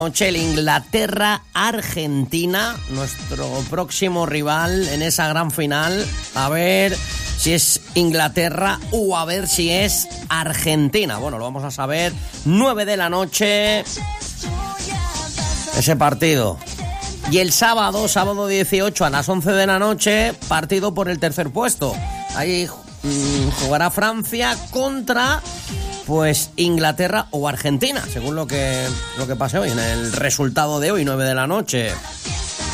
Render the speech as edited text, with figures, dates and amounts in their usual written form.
Noche el Inglaterra-Argentina, nuestro próximo rival en esa gran final. A ver si es Inglaterra o a ver si es Argentina. Bueno, lo vamos a saber. 9 de la noche, ese partido. Y el sábado 18 a las 11 de la noche, partido por el tercer puesto. Ahí jugará Francia contra Inglaterra o Argentina, según lo que pase hoy, en el resultado de hoy, 9 de la noche.